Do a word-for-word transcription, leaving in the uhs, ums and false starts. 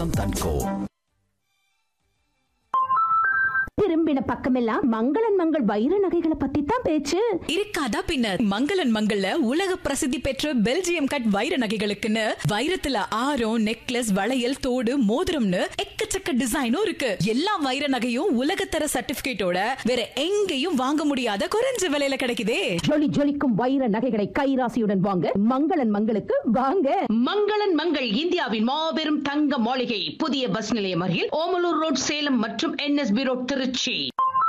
தன்கோ. திரும்பின பக்கமெல்லாம் மங்களன் மங்கள் வைர நகைகளை பத்தி தான் பேச்சு. இருக்காதா பின்ன? மங்களன் மங்கள்ல உலக பிரசித்தி பெற்ற பெல்ஜியம் கட் வைர நகைகளுக்குன்னு வைரத்துல ஆரம், நெக்லஸ், வளையல், தோடு, மோதிரம்னு எக்கச்சக்க டிசைனும் இருக்கு. எல்லா வைர நகையும் உலகத்தர சர்டிபிகேட்டோட வேற எங்கேயும் வாங்க முடியாத குறைஞ்ச விலையில கிடைக்குதே. ஜொலி ஜொலிக்கும் வைர நகைகளை கைராசியுடன் வாங்க மங்களன் மங்களுக்கு வாங்க. மங்களன் மங்கள் இந்தியாவின் மாபெரும் தங்க மாளிகை, புதிய பஸ் நிலையம் அருகில் ஓமலூர் ரோட், சேலம் மற்றும் என்எஸ்பி ரோட், திருச்சி.